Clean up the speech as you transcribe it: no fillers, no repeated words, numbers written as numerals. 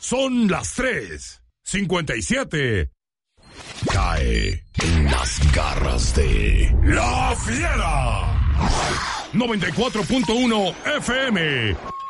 Son las 3:57. Cae en las garras de La Fiera. 94.1 FM.